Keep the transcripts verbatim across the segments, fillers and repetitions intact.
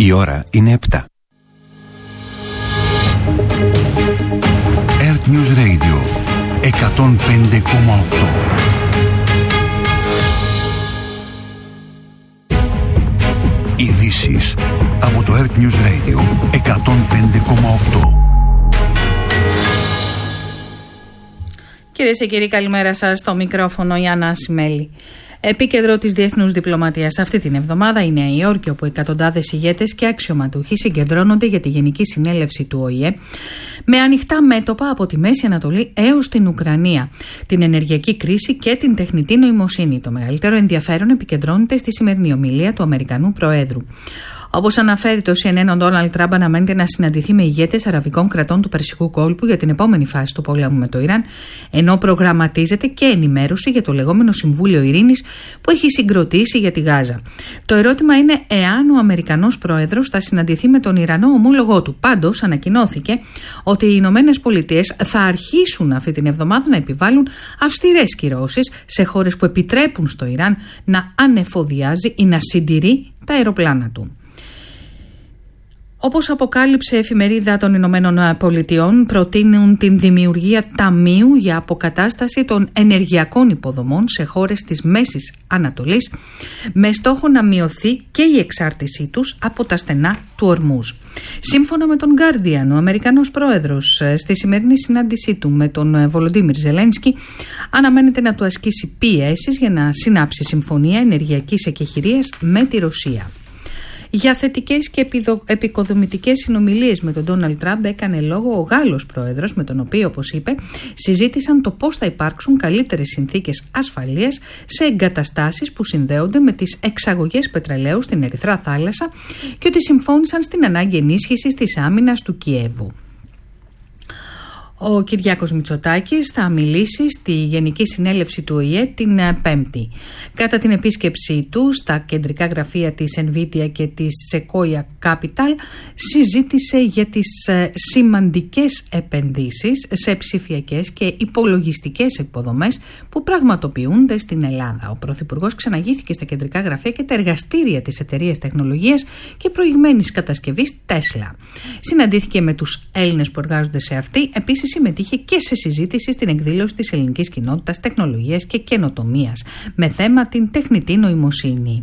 Η ώρα είναι επτά. Earth News Radio εκατόν πέντε κόμμα οκτώ. Ειδήσεις από το Earth News Radio εκατόν πέντε κόμμα οκτώ. Κυρίες και κύριοι, καλημέρα σας. Στο μικρόφωνο η Άννα Ασημέλη. Επίκεντρο της διεθνούς διπλωματίας αυτή την εβδομάδα η Νέα Υόρκη, όπου εκατοντάδες ηγέτες και αξιωματούχοι συγκεντρώνονται για τη Γενική Συνέλευση του Ο Η Ε με ανοιχτά μέτωπα από τη Μέση Ανατολή έως την Ουκρανία, την ενεργειακή κρίση και την τεχνητή νοημοσύνη. Το μεγαλύτερο ενδιαφέρον επικεντρώνεται στη σημερινή ομιλία του Αμερικανού Προέδρου. Όπως αναφέρει το Σι Εν Εν, ο Ντόναλντ Τραμπ αναμένεται να συναντηθεί με ηγέτες αραβικών κρατών του Περσικού κόλπου για την επόμενη φάση του πολέμου με το Ιράν, ενώ προγραμματίζεται και ενημέρωση για το λεγόμενο Συμβούλιο Ειρήνης που έχει συγκροτήσει για τη Γάζα. Το ερώτημα είναι εάν ο Αμερικανός Πρόεδρος θα συναντηθεί με τον Ιρανό ομόλογό του. Πάντως, ανακοινώθηκε ότι οι Ηνωμένες Πολιτείες θα αρχίσουν αυτή την εβδομάδα να επιβάλλουν αυστηρές κυρώσεις σε χώρες που επιτρέπουν στο Ιράν να ανεφοδιάζει ή να συντηρεί τα αεροπλάνα του. Όπως αποκάλυψε η εφημερίδα των Ηνωμένων Πολιτειών, προτείνουν την δημιουργία ταμείου για αποκατάσταση των ενεργειακών υποδομών σε χώρες της Μέσης Ανατολής, με στόχο να μειωθεί και η εξάρτησή τους από τα στενά του Ορμούζ. Σύμφωνα με τον Guardian, ο Αμερικανός Πρόεδρος στη σημερινή συνάντησή του με τον Βολοντίμιρ Ζελένσκι αναμένεται να του ασκήσει πιέσεις για να συνάψει συμφωνία ενεργειακής εκεχηρίας με τη Ρωσία. Για θετικές και επικοδομητικές συνομιλίες με τον Ντόναλντ Τραμπ έκανε λόγο ο Γάλλος Πρόεδρος, με τον οποίο, όπως είπε, συζήτησαν το πώς θα υπάρξουν καλύτερες συνθήκες ασφαλείας σε εγκαταστάσεις που συνδέονται με τις εξαγωγές πετρελαίου στην Ερυθρά Θάλασσα και ότι συμφώνησαν στην ανάγκη ενίσχυσης της άμυνας του Κιέβου. Ο Κυριάκος Μητσοτάκης θα μιλήσει στη Γενική Συνέλευση του Ο Η Ε την Πέμπτη. Κατά την επίσκεψή του στα κεντρικά γραφεία της Nvidia και της Sequoia Capital, συζήτησε για τις σημαντικές επενδύσεις σε ψηφιακές και υπολογιστικές υποδομές που πραγματοποιούνται στην Ελλάδα. Ο Πρωθυπουργός ξαναγήθηκε στα κεντρικά γραφεία και τα εργαστήρια της εταιρείας τεχνολογίας και προηγμένης κατασκευής Tesla. Συναντήθηκε με τους Έλληνες που εργάζονται σε αυτή. Επίσης, συμμετείχε και σε συζήτηση στην εκδήλωση της ελληνικής κοινότητας τεχνολογίας και καινοτομίας με θέμα την τεχνητή νοημοσύνη.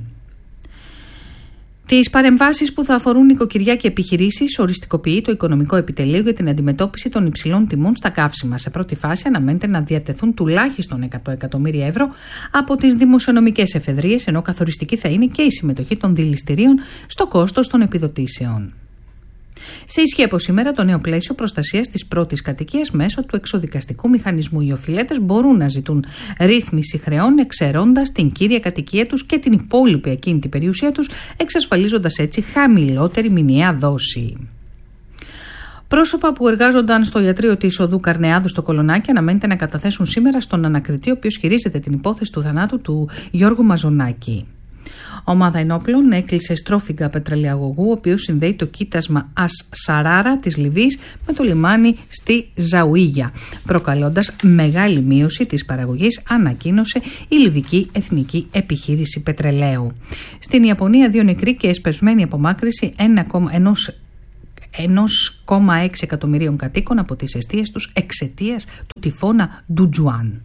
Τις παρεμβάσεις που θα αφορούν νοικοκυριά και επιχειρήσεις οριστικοποιεί το Οικονομικό Επιτελείο για την αντιμετώπιση των υψηλών τιμών στα καύσιμα. Σε πρώτη φάση αναμένεται να διατεθούν τουλάχιστον εκατό εκατομμύρια ευρώ από τις δημοσιονομικές εφεδρείες, ενώ καθοριστική θα είναι και η συμμετοχή των δηληστηρίων στο κόστος των επιδοτήσεων. Σε ισχύ από σήμερα το νέο πλαίσιο προστασίας της πρώτης κατοικίας μέσω του εξοδικαστικού μηχανισμού. Οι οφειλέτες μπορούν να ζητούν ρύθμιση χρεών εξαιρώντας την κύρια κατοικία τους και την υπόλοιπη ακίνητη περιουσία τους, εξασφαλίζοντας έτσι χαμηλότερη μηνιαία δόση. Πρόσωπα που εργάζονταν στο ιατρείο της οδού Καρνεάδου στο Κολονάκι αναμένεται να καταθέσουν σήμερα στον ανακριτή, ο οποίος χειρίζεται την υπόθεση του θανάτου του Γιώργου Μαζονάκη. Ομάδα ενόπλων έκλεισε στρόφιγγα πετρελαιαγωγού, ο οποίος συνδέει το κοίτασμα Ασ-Σαράρα της Λιβύης με το λιμάνι στη Ζαουίγια, προκαλώντας μεγάλη μείωση της παραγωγής, ανακοίνωσε η Λιβική Εθνική Επιχείρηση Πετρελαίου. Στην Ιαπωνία, δύο νεκροί και εσπευσμένη απομάκρυση ενός ένα κόμμα έξι εκατομμυρίων κατοίκων από τις εστίες τους εξαιτίας του τυφώνα Ντουτζουάν.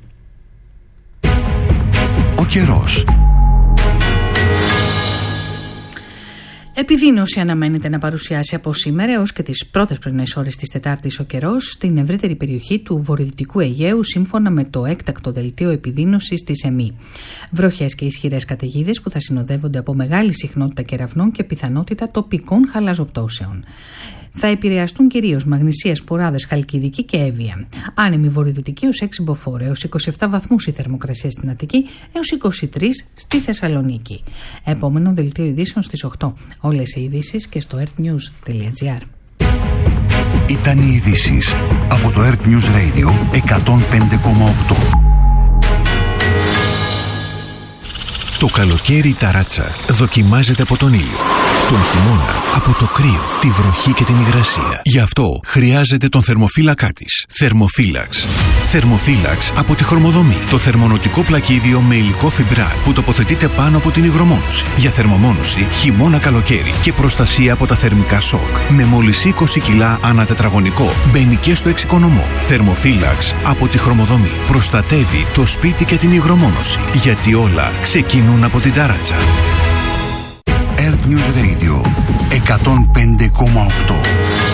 Ο καιρός. Επιδείνωση αναμένεται να παρουσιάσει από σήμερα έως και τις πρώτες πρωινές ώρες της Τετάρτης ο καιρός στην ευρύτερη περιοχή του βορειοδυτικού Αιγαίου, σύμφωνα με το έκτακτο δελτίο επιδείνωσης της ΕΜΗ. Βροχές και ισχυρές καταιγίδες που θα συνοδεύονται από μεγάλη συχνότητα κεραυνών και πιθανότητα τοπικών χαλαζοπτώσεων. Θα επηρεαστούν κυρίως Μαγνησία, Σποράδες, Χαλκιδική και Εύβοια. Άνεμη βορειοδυτική ως έξι μποφόρ, έως είκοσι επτά βαθμούς η θερμοκρασία στην Αττική, έως είκοσι τρεις στη Θεσσαλονίκη. Επόμενο δελτίο ειδήσεων στις οκτώ. Όλες οι ειδήσεις και στο earthnews τελεία gr. Ήταν οι ειδήσεις από το Earth News Radio εκατόν πέντε κόμμα οκτώ. Το καλοκαίρι η ταράτσα δοκιμάζεται από τον ήλιο. Τον χειμώνα από το κρύο, τη βροχή και την υγρασία. Γι' αυτό χρειάζεται τον θερμοφύλακά της. Θερμοφύλαξ. Θερμοφύλαξ από τη Χρωμοδομή. Το θερμονοτικό πλακίδιο με υλικό φιμπράρ που τοποθετείται πάνω από την υγρομόνωση. Για θερμομόνωση χειμώνα καλοκαίρι και προστασία από τα θερμικά σοκ. Με μόλις είκοσι κιλά ανά τετραγωνικό. Μπαίνει και στο εξοικονομό. Θερμοφύλαξ από τη Χρωμοδομή. Προστατεύει το σπίτι και την υγρομόνωση. Γιατί όλα ξεκινούν από την ταράτσα. Earth News Radio εκατόν πέντε κόμμα οκτώ.